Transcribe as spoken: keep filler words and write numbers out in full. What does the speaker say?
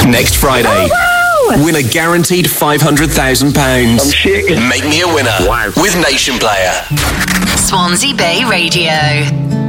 Next Friday. Oh, wow. Win a guaranteed five hundred thousand pounds. I'm shaking. Make me a winner Wow. with Nation Player. Swansea Bay Radio.